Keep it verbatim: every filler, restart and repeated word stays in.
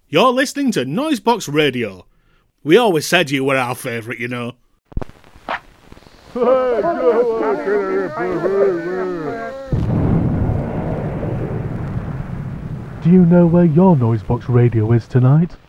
You're listening to Noisebox Radio. We always said you were our favourite, you know. Do you know where your Noisebox Radio is tonight?